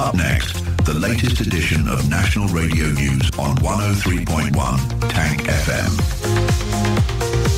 Up next, the latest edition of National Radio News on 103.1 Tank FM.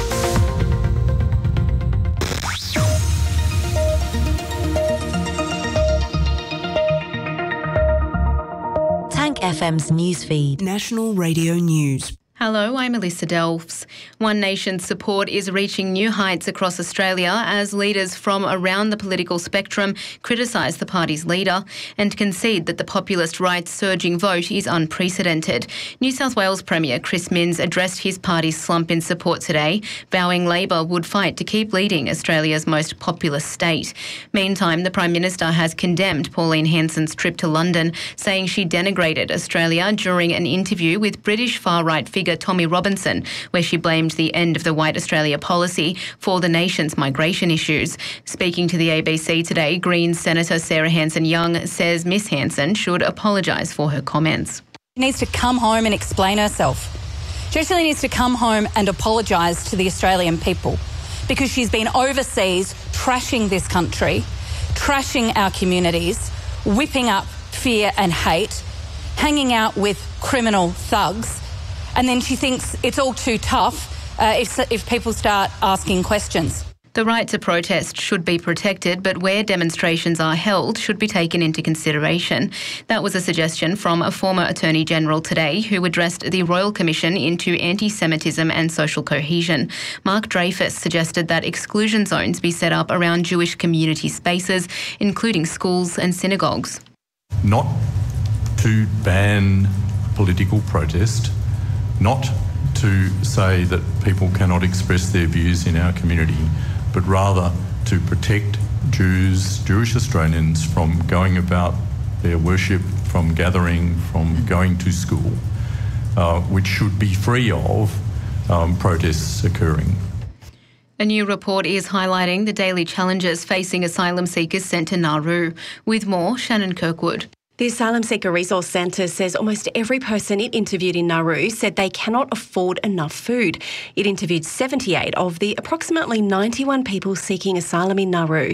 Tank FM's newsfeed. National Radio News. Hello, I'm Alyssa Delves. One Nation's support is reaching new heights across Australia as leaders from around the political spectrum criticise the party's leader and concede that the populist right's surging vote is unprecedented. New South Wales Premier Chris Minns addressed his party's slump in support today, vowing Labor would fight to keep leading Australia's most populous state. Meantime, the Prime Minister has condemned Pauline Hanson's trip to London, saying she denigrated Australia during an interview with British far-right figure Tommy Robinson, where she blamed the end of the White Australia policy for the nation's migration issues. Speaking to the ABC today, Greens Senator Sarah Hanson-Young says Miss Hanson should apologise for her comments. She needs to come home and explain herself. She actually needs to come home and apologise to the Australian people because she's been overseas trashing this country, trashing our communities, whipping up fear and hate, hanging out with criminal thugs, and then she thinks it's all too tough if people start asking questions. The right to protest should be protected, but where demonstrations are held should be taken into consideration. That was a suggestion from a former Attorney General today who addressed the Royal Commission into anti-Semitism and social cohesion. Mark Dreyfus suggested that exclusion zones be set up around Jewish community spaces, including schools and synagogues. Not to ban political protest, not to say that people cannot express their views in our community, but rather to protect Jewish Australians from going about their worship, from gathering, from going to school, which should be free of protests occurring. A new report is highlighting the daily challenges facing asylum seekers sent to Nauru. With more, Shannon Kirkwood. The Asylum Seeker Resource Centre says almost every person it interviewed in Nauru said they cannot afford enough food. It interviewed 78 of the approximately 91 people seeking asylum in Nauru.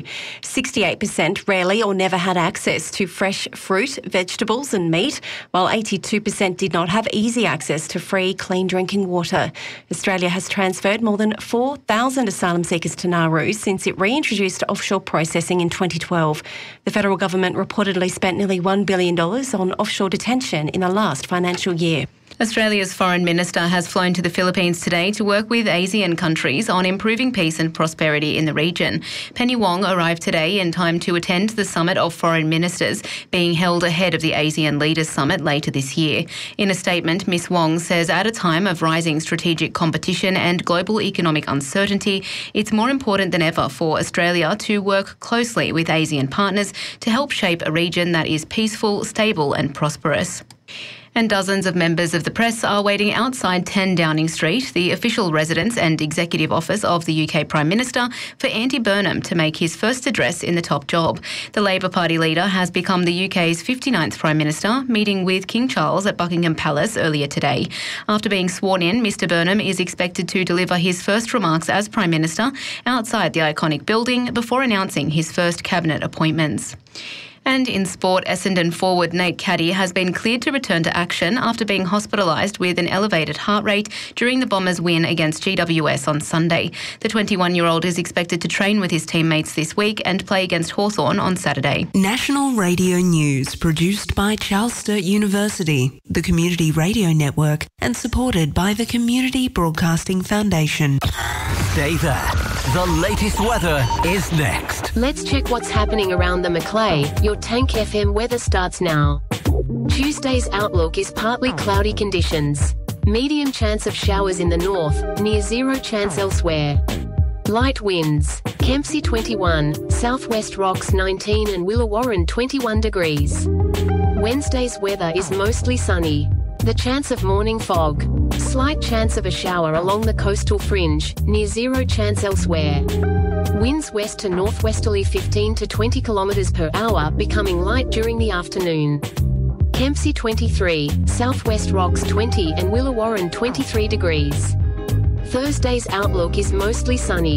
68% rarely or never had access to fresh fruit, vegetables and meat, while 82% did not have easy access to free, clean drinking water. Australia has transferred more than 4,000 asylum seekers to Nauru since it reintroduced offshore processing in 2012. The federal government reportedly spent nearly $1 billion on offshore detention in the last financial year. Australia's Foreign Minister has flown to the Philippines today to work with ASEAN countries on improving peace and prosperity in the region. Penny Wong arrived today in time to attend the Summit of Foreign Ministers being held ahead of the ASEAN Leaders Summit later this year. In a statement, Ms Wong says at a time of rising strategic competition and global economic uncertainty, it's more important than ever for Australia to work closely with ASEAN partners to help shape a region that is peaceful, stable and prosperous. And dozens of members of the press are waiting outside 10 Downing Street, the official residence and executive office of the UK Prime Minister, for Andy Burnham to make his first address in the top job. The Labor Party leader has become the UK's 59th Prime Minister, meeting with King Charles at Buckingham Palace earlier today. After being sworn in, Mr Burnham is expected to deliver his first remarks as Prime Minister outside the iconic building before announcing his first cabinet appointments. And in sport, Essendon forward Nate Caddy has been cleared to return to action after being hospitalised with an elevated heart rate during the Bombers' win against GWS on Sunday. The 21-year-old is expected to train with his teammates this week and play against Hawthorn on Saturday. National Radio News, produced by Charles Sturt University, the Community Radio Network, and supported by the Community Broadcasting Foundation. Stay there. The latest weather is next. Let's check what's happening around the Macleay. Your Tank FM weather starts now. Tuesday's outlook is partly cloudy conditions. Medium chance of showers in the north, near zero chance elsewhere. Light winds. Kempsey 21, Southwest Rocks 19 and Willawarren 21 degrees. Wednesday's weather is mostly sunny. The chance of morning fog. Slight chance of a shower along the coastal fringe, near zero chance elsewhere. Winds west to northwesterly 15 to 20 kilometres per hour, becoming light during the afternoon. Kempsey 23, Southwest Rocks 20 and Willawarren 23 degrees. Thursday's outlook is mostly sunny.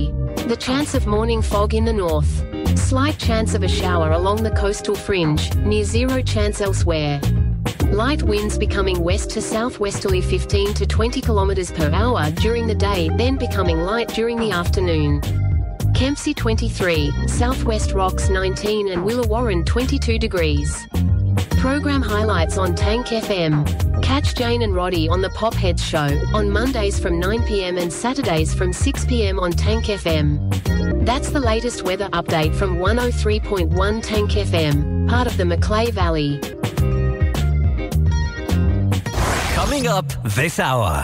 The chance of morning fog in the north. Slight chance of a shower along the coastal fringe, near zero chance elsewhere. Light winds becoming west to southwesterly 15 to 20 km per hour during the day, then becoming light during the afternoon. Kempsey 23, Southwest Rocks 19 and Willawarren 22 degrees. Program highlights on Tank FM. Catch Jane and Roddy on the Pop Heads Show, on Mondays from 9 p.m. and Saturdays from 6 p.m. on Tank FM. That's the latest weather update from 103.1 Tank FM, part of the Macleay Valley. Coming up this hour.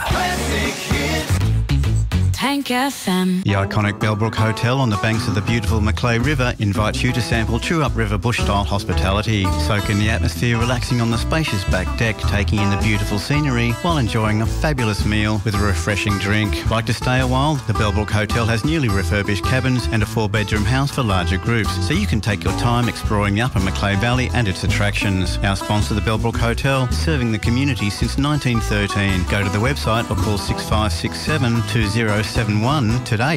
Tank FM. The iconic Bellbrook Hotel on the banks of the beautiful Macleay River invites you to sample True-Up River bush-style hospitality. Soak in the atmosphere, relaxing on the spacious back deck, taking in the beautiful scenery while enjoying a fabulous meal with a refreshing drink. Like to stay a while? The Bellbrook Hotel has newly refurbished cabins and a 4-bedroom house for larger groups, so you can take your time exploring the upper Macleay Valley and its attractions. Our sponsor, the Bellbrook Hotel, serving the community since 1913. Go to the website or call 6567 2071 today.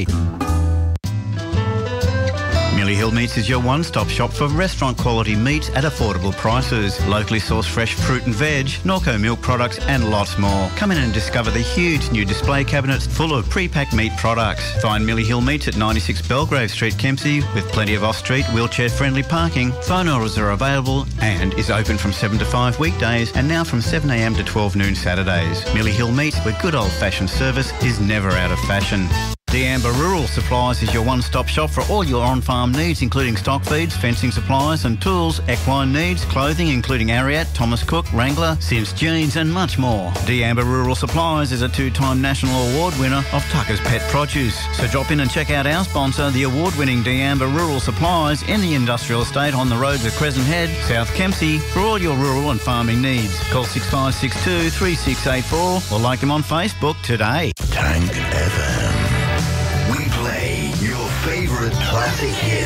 Millie Hill Meats is your one-stop shop for restaurant quality meats at affordable prices. Locally sourced fresh fruit and veg, Norco milk products and lots more. Come in and discover the huge new display cabinets full of pre-packed meat products. Find Millie Hill Meats at 96 Belgrave Street, Kempsey, with plenty of off-street wheelchair-friendly parking. Phone orders are available and is open from 7 to 5 weekdays and now from 7 a.m. to 12 noon Saturdays. Millie Hill Meats, where good old-fashioned service is never out of fashion. D'Amber Rural Supplies is your one-stop shop for all your on-farm needs, including stock feeds, fencing supplies and tools, equine needs, clothing including Ariat, Thomas Cook, Wrangler, Sims Jeans and much more. D'Amber Rural Supplies is a 2-time national award winner of Tucker's Pet Produce. So drop in and check out our sponsor, the award-winning D'Amber Rural Supplies in the industrial estate on the roads of Crescent Head, South Kempsey, for all your rural and farming needs. Call 6562 3684 or like them on Facebook today. Tank FM. We play your favourite classic hits.